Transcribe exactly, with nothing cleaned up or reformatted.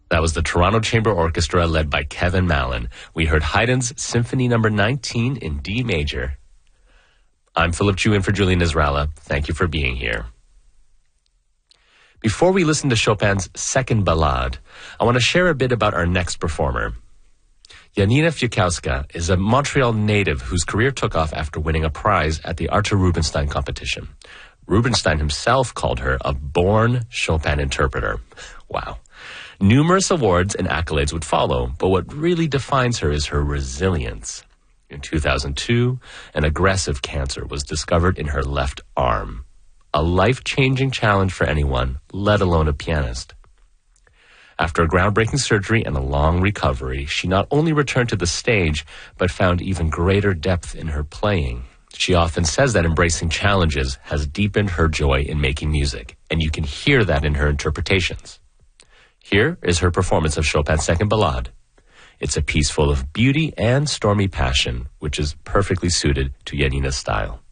That was the Toronto Chamber Orchestra led by Kevin Mallon. We heard Haydn's Symphony number nineteen in D major. I'm Philip Chu in for Julian Israela. Thank you for being here. Before we listen to Chopin's second ballade, I want to share a bit about our next performer. Janina Fiuczkowska is a Montreal native whose career took off after winning a prize at the Artur Rubinstein competition. Rubinstein himself called her a born Chopin interpreter. Wow. Numerous awards and accolades would follow, but what really defines her is her resilience. In two thousand two, an aggressive cancer was discovered in her left arm. A life-changing challenge for anyone, let alone a pianist. After a groundbreaking surgery and a long recovery, she not only returned to the stage, but found even greater depth in her playing. She often says that embracing challenges has deepened her joy in making music, and you can hear that in her interpretations. Here is her performance of Chopin's second ballade. It's a piece full of beauty and stormy passion, which is perfectly suited to Janina's style.